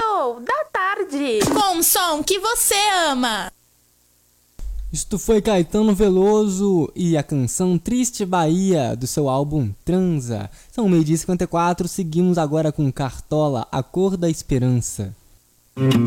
Show da tarde. Com um som que você ama. Isto foi Caetano Veloso e a canção Triste Bahia, do seu álbum Transa. São 12h54, seguimos agora com Cartola, A Cor da Esperança.